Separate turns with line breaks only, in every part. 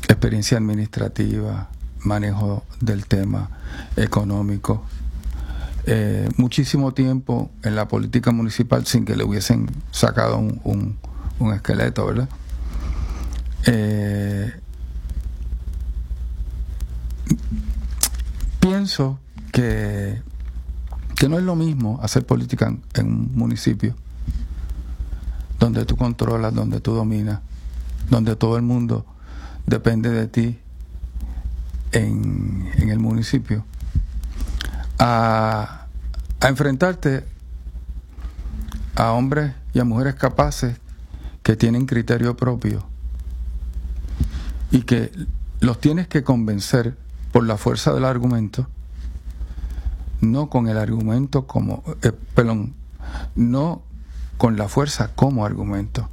experiencia administrativa, manejo del tema económico, muchísimo tiempo en la política municipal sin que le hubiesen sacado un esqueleto, ¿verdad? Pienso que no es lo mismo hacer política en un municipio donde tú controlas, donde tú dominas, donde todo el mundo depende de ti en el municipio, a enfrentarte a hombres y a mujeres capaces que tienen criterio propio y que los tienes que convencer por la fuerza del argumento, no con el argumento como no con la fuerza como argumento.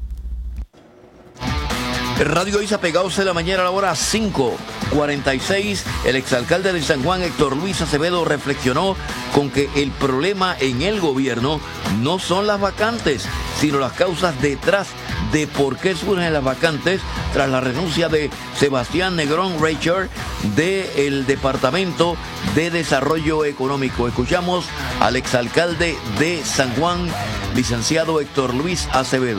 Radio Isa pegados en la mañana a la hora 5:46. El exalcalde de San Juan, Héctor Luis Acevedo, reflexionó con que el problema en el gobierno no son las vacantes, sino las causas detrás de por qué surgen las vacantes tras la renuncia de Sebastián Negrón Reicher del Departamento de Desarrollo Económico. Escuchamos al exalcalde de San Juan, licenciado Héctor Luis Acevedo.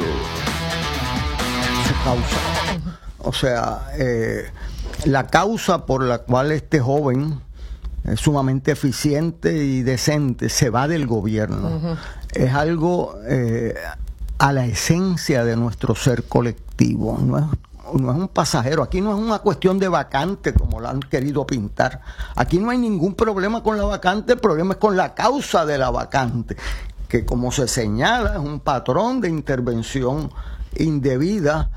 Su causa. O sea, la causa por la cual este joven es sumamente eficiente y decente se va del gobierno es algo a la esencia de nuestro ser colectivo. No es un pasajero. Aquí no es una cuestión de vacante como la han querido pintar. Aquí no hay ningún problema con la vacante, el problema es con la causa de la vacante, que como se señala es un patrón de intervención indebida,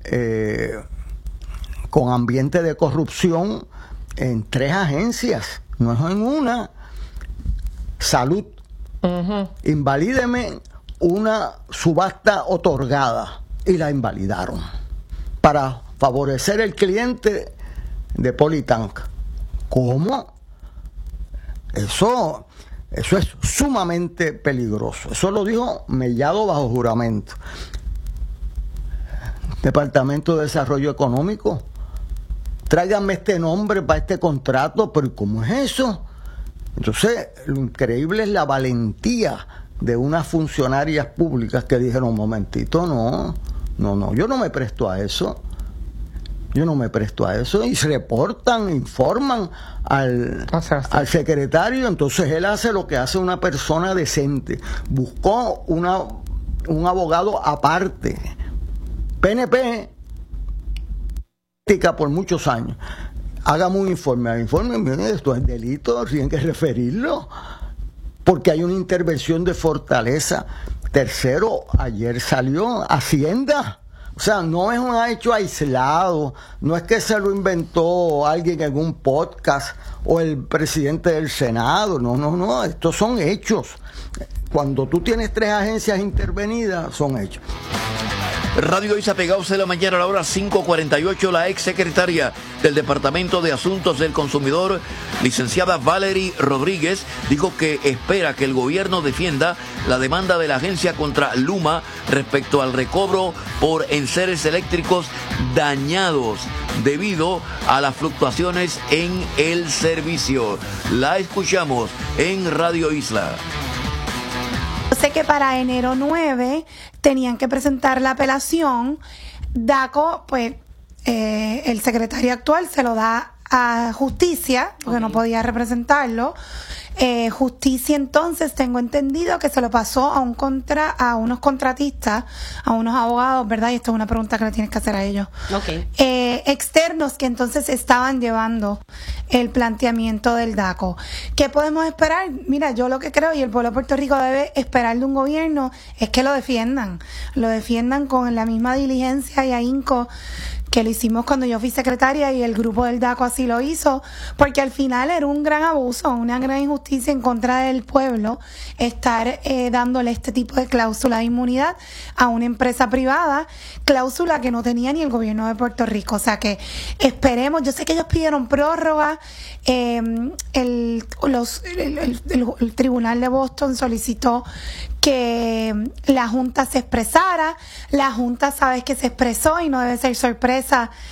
con ambiente de corrupción en 3 agencias, no es en una. Salud, invalídeme una subasta otorgada, y la invalidaron para favorecer el cliente de Politank. ¿Cómo? Eso es sumamente peligroso. Eso lo dijo Mellado bajo juramento. Departamento de Desarrollo Económico, tráiganme este nombre para este contrato, pero ¿cómo es eso? Entonces, lo increíble es la valentía de unas funcionarias públicas que dijeron, un momentito, no, yo no me presto a eso. Y se reportan, informan al secretario. Entonces él hace lo que hace una persona decente. Buscó un abogado aparte, PNP, por muchos años. Hágame un informe, esto es delito, tienen que referirlo, porque hay una intervención de Fortaleza. Tercero, ayer salió Hacienda. O sea, no es un hecho aislado, no es que se lo inventó alguien en un podcast o el presidente del Senado, no, estos son hechos. Cuando tú tienes 3 agencias intervenidas, son hechos.
Radio Isa pegados en la mañana a la hora 5:48. La ex secretaria del Departamento de Asuntos del Consumidor, licenciada Valerie Rodríguez, dijo que espera que el gobierno defienda la demanda de la agencia contra Luma respecto al recobro por enseres eléctricos dañados debido a las fluctuaciones en el servicio. La escuchamos en Radio Isla.
Sé que para enero 9 tenían que presentar la apelación. DACO, pues el secretario actual se lo da a Justicia, porque no podía representarlo. Justicia, entonces, tengo entendido que se lo pasó a unos contratistas, a unos abogados, ¿verdad? Y esto es una pregunta que le tienes que hacer a ellos. Externos, que entonces estaban llevando el planteamiento del DACO. ¿Qué podemos esperar? Mira, yo lo que creo, y el pueblo de Puerto Rico debe esperar de un gobierno, es que lo defiendan con la misma diligencia y ahínco que lo hicimos cuando yo fui secretaria, y el grupo del DACO así lo hizo, porque al final era un gran abuso, una gran injusticia en contra del pueblo estar dándole este tipo de cláusula de inmunidad a una empresa privada, cláusula que no tenía ni el gobierno de Puerto Rico. O sea que esperemos, yo sé que ellos pidieron prórroga, el Tribunal de Boston solicitó que la Junta se expresara. La Junta, sabes que se expresó, y no debe ser sorpresa